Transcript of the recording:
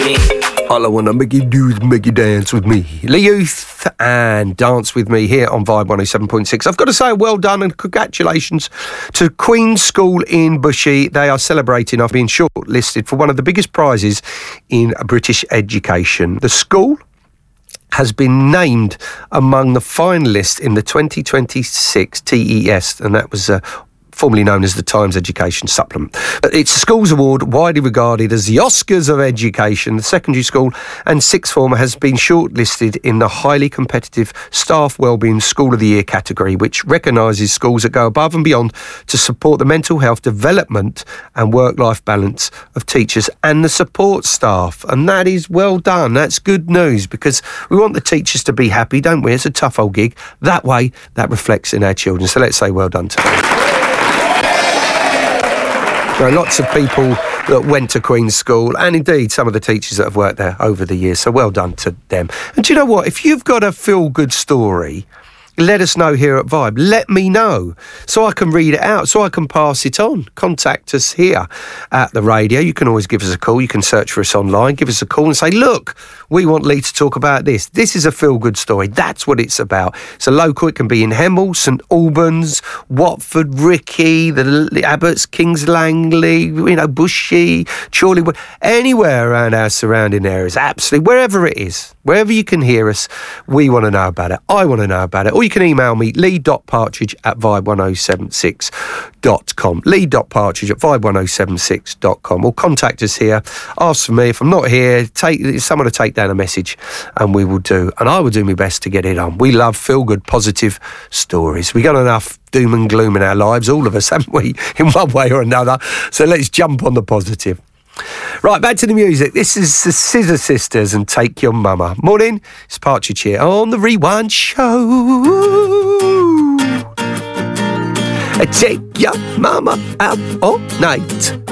me. All I wanna make you do is make you dance with me. Lee Youth and Dance With Me here on Vibe 107.6. I've got to say well done and congratulations to Queen's School in Bushey. They are celebrating after being shortlisted for one of the biggest prizes in British education. The school has been named among the finalists in the 2026 TES, and that was formerly known as the Times Education Supplement. It's a schools award widely regarded as the Oscars of education. The secondary school and sixth form has been shortlisted in the highly competitive Staff Wellbeing School of the Year category, which recognises schools that go above and beyond to support the mental health development and work-life balance of teachers and the support staff. And that is well done. That's good news, because we want the teachers to be happy, don't we? It's a tough old gig. That way, that reflects in our children. So let's say well done to them. There are lots of people that went to Queen's School, and indeed some of the teachers that have worked there over the years, so well done to them. And do you know what? If you've got a feel-good story, let us know here at Vibe. Let me know so I can read it out, so I can pass it on. Contact us here at the radio. You can always give us a call. You can search for us online, give us a call and say, look, we want Lee to talk about this. This is a feel-good story. That's what it's about. It's a local. It can be in Hemel, St Albans, Watford, Ricky, the Abbots, Kings Langley, Bushey, Chorleywood, anywhere around our surrounding areas. Absolutely, wherever it is. Wherever you can hear us, we want to know about it. I want to know about it. Or you can email me, lee.partridge@vibe1076.com. lee.partridge@vibe1076.com. Or contact us here. Ask for me. If I'm not here, someone to take down a message, and we will do. And I will do my best to get it on. We love feel-good, positive stories. We got enough doom and gloom in our lives, all of us, haven't we, in one way or another? So let's jump on the positive. Right, back to the music. This is the Scissor Sisters and Take Your Mama. Morning, it's Partridge here on the Rewind Show. Take your mama out all night.